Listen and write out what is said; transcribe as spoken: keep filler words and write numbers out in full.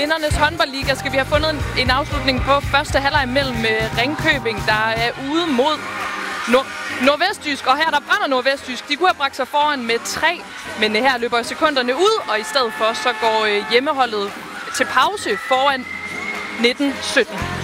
kvindernes håndboldliga skal vi have fundet en, en afslutning på første halvleg mellem Ringkøbing, der er ude mod Nord Nordvestjysk. Og her der brænder Nordvestjysk. De kunne have bragt sig foran med tre, men her løber sekunderne ud, og i stedet for så går hjemmeholdet til pause foran nitten sytten.